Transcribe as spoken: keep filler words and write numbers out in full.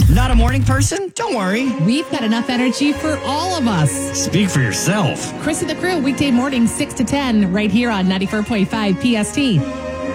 Not a morning person? Don't worry. We've got enough energy for all of us. Speak for yourself. Chris and the Crew, weekday morning, six to ten, right here on ninety-four point five P S T.